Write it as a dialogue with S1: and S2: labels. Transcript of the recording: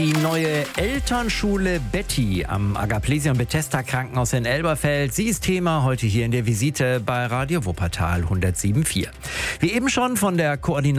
S1: Die neue Elternschule Betty am Agaplesia und Bethesda Krankenhaus in Elberfeld. Sie ist Thema heute hier in der Visite bei Radio Wuppertal 107.4. Wie eben schon von der Koordinatorin